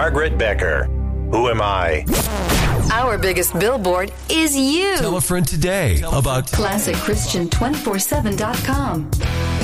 Margaret Becker. Who am I? Our biggest billboard is you. Tell a friend today about ClassicChristian247.com.